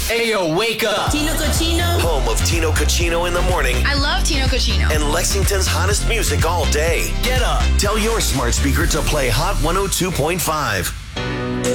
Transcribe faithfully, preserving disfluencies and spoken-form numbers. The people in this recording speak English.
Ayo, wake up. Tino Cochino. Home of Tino Cochino in the morning. I love Tino Cochino. And Lexington's hottest music all day. Get up. Tell your smart speaker to play Hot one oh two point five.